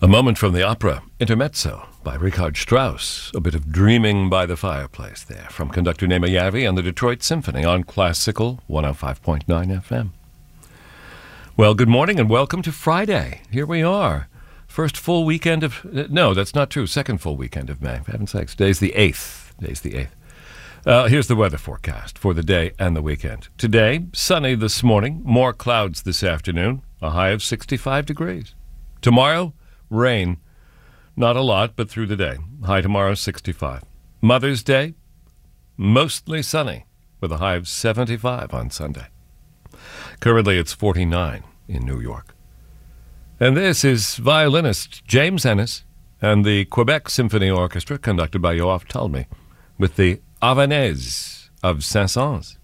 A moment from the opera, Intermezzo, by Richard Strauss. A bit of dreaming by the fireplace there from conductor Nema Järvi and the Detroit Symphony on Classical 105.9 FM. Well, good morning and welcome to Friday. Here we are. First full weekend of... No, that's not true. Second full weekend of May. For heaven's sakes. Today's the 8th. Here's the weather forecast for the day and the weekend. Today, sunny this morning, more clouds this afternoon, a high of 65 degrees. Tomorrow, rain. Not a lot, but through the day. High tomorrow, 65. Mother's Day, mostly sunny, with a high of 75 on Sunday. Currently, it's 49 in New York. And this is violinist James Ennis and the Quebec Symphony Orchestra, conducted by Yoav Talmy, with the Havanaise of Saint-Saëns.